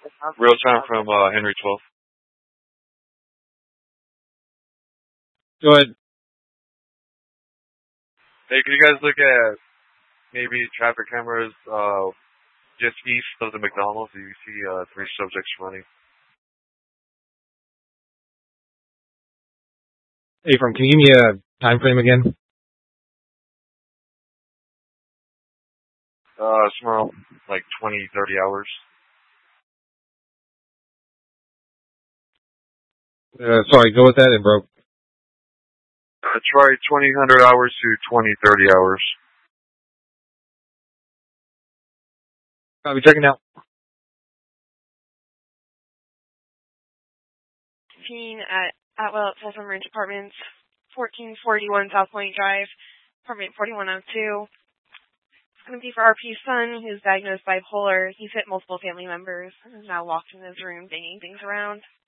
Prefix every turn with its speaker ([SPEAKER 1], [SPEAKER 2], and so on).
[SPEAKER 1] Real time from Henry 12th.
[SPEAKER 2] Go ahead.
[SPEAKER 1] Hey, can you guys look at maybe traffic cameras just east of the McDonald's? You see three subjects running.
[SPEAKER 2] Hey, can you give me a time frame again?
[SPEAKER 1] Somewhere like 20, 30 hours.
[SPEAKER 2] Sorry, go with that. It broke.
[SPEAKER 1] That's right, 2000 hours to 2030 hours.
[SPEAKER 2] I'll be checking out.
[SPEAKER 3] Seen at Atwell at Folsom Ranch Apartments, 1441 South Point Drive, apartment 4102. It's going to be for RP's son, who's diagnosed bipolar. He's hit multiple family members and is now locked in his room, banging things around.